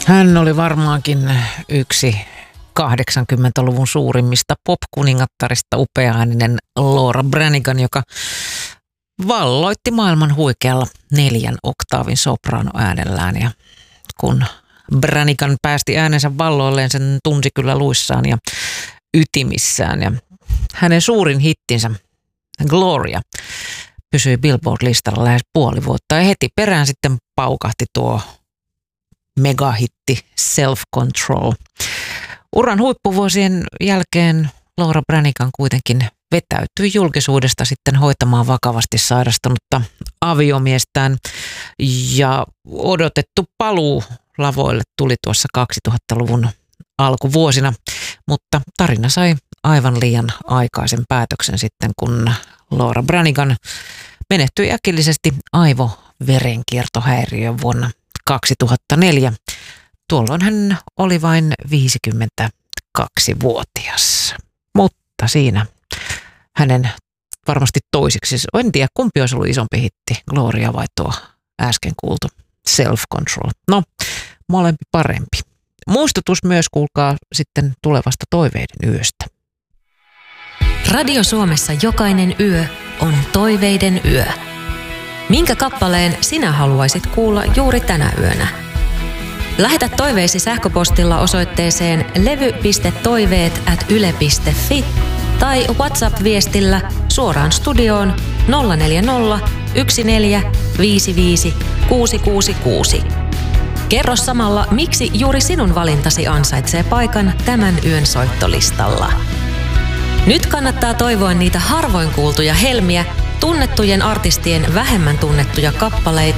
Hän oli varmaankin yksi 80-luvun suurimmista pop-kuningattarista, upeaääninen Laura Branigan, joka valloitti maailman huikealla 4 oktaavin sopraanoäänellään. Ja kun Branigan päästi äänensä valloilleen, sen tunsi kyllä luissaan ja ytimissään. Ja hänen suurin hittinsä, Gloria, pysyi Billboard-listalla lähes puoli vuotta ja heti perään sitten paukahti tuo megahitti Self Control. Uran huippuvuosien jälkeen Laura Branigan kuitenkin vetäytyi julkisuudesta sitten hoitamaan vakavasti sairastunutta aviomiestään ja odotettu paluu lavoille tuli tuossa 2000-luvun alkuvuosina, mutta tarina sai aivan liian aikaisen päätöksen sitten, kun Laura Branigan menehtyi äkillisesti aivoverenkiertohäiriöön vuonna 2004. Tuolloin hän oli vain 52-vuotias, mutta siinä hänen varmasti toisiksi, en tiedä kumpi olisi ollut isompi hitti, Gloria vai tuo äsken kuultu Self Control. No, molempi parempi. Muistutus myös, kuulkaa, sitten tulevasta toiveiden yöstä. Radio Suomessa jokainen yö on toiveiden yö. Minkä kappaleen sinä haluaisit kuulla juuri tänä yönä? Lähetä toiveisi sähköpostilla osoitteeseen levy.toiveet@yle.fi tai WhatsApp-viestillä suoraan studioon 040 1455 666. Kerro samalla, miksi juuri sinun valintasi ansaitsee paikan tämän yön soittolistalla. Nyt kannattaa toivoa niitä harvoin kuultuja helmiä, tunnettujen artistien vähemmän tunnettuja kappaleita